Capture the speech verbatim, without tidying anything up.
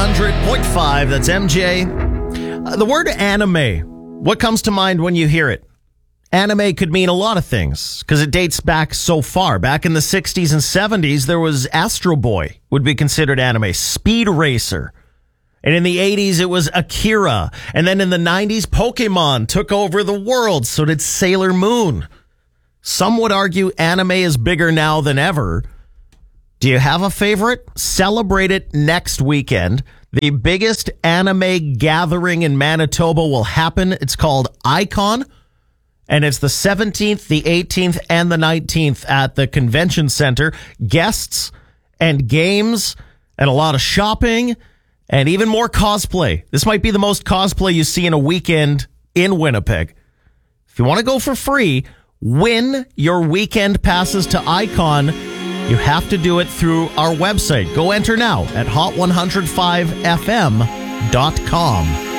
hundred point five, that's M J. Uh, the word anime, what comes to mind when you hear it? Anime could mean a lot of things because it dates back so far. Back in the sixties and seventies, there was Astro Boy, would be considered anime, Speed Racer. And in the eighties, it was Akira. And then in the nineties, Pokemon took over the world. So did Sailor Moon. Some would argue anime is bigger now than ever. Do you have a favorite? Celebrate it next weekend. The biggest anime gathering in Manitoba will happen. It's called Icon. And it's the seventeenth, the eighteenth, and the nineteenth at the convention center. Guests and games and a lot of shopping and even more cosplay. This might be the most cosplay you see in a weekend in Winnipeg. If you want to go for free, win your weekend passes to Icon. You have to do it through our website. Go enter now at hot one oh five f m dot com.